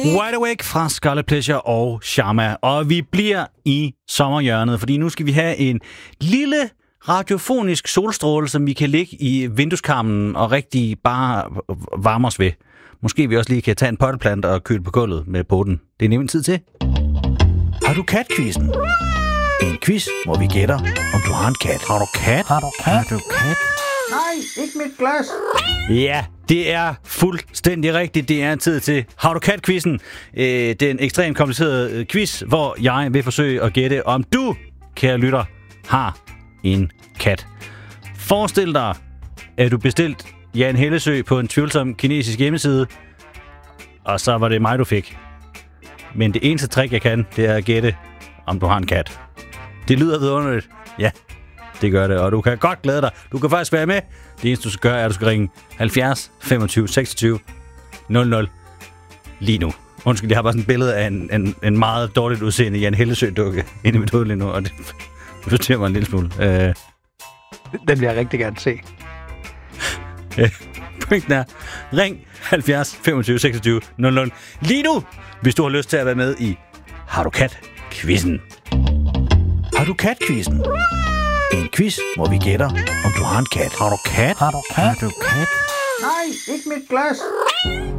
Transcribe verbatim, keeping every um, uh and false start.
Wide Awake fra Scarlet Pleasure og Sharma. Og vi bliver i sommerhjørnet, fordi nu skal vi have en lille radiofonisk solstråle, som vi kan ligge i vindueskarmen og rigtig bare varme os ved. Måske vi også lige kan tage en potteplant og køle på gulvet med poten. Det er nemlig tid til. Har du kat-quizzen? En quiz, hvor vi gætter, om du har en kat. Har du kat? Har du kat? Har du kat? Nej, ikke mit glas. Ja, det er fuldstændig rigtigt. Det er tid til Har du kat-quizzen? Øh, den ekstremt komplicerede quiz, hvor jeg vil forsøge at gætte, om du, kære lytter, har en kat. Forestil dig, at du bestilt Jan Hellesø på en tvivlsom kinesisk hjemmeside, og så var det mig, du fik. Men det eneste trick, jeg kan, det er at gætte, om du har en kat. Det lyder vidunderligt. Ja, det gør det, og du kan godt glæde dig. Du kan faktisk være med. Det eneste, du skal gøre, er, at du skal ringe halvfjerds femogtyve seksogtyve nul nul lige nu. Undskyld, jeg har bare sådan et billede af en, en, en meget dårligt udseende Jan Hellesø-dukke inde i mit hoved lige nu, og det forstyrrer mig en lille smule. Øh. Den vil jeg rigtig gerne se. Pointen er, ring halvfjerds femogtyve seksogtyve nul nul lige nu, hvis du har lyst til at være med i Har du kat-quizzen? Har du kat-quizzen? En quiz, hvor vi gætter, om du har en kat. Har du kat? Har du kat? Har du kat? Nej, ikke mit glas.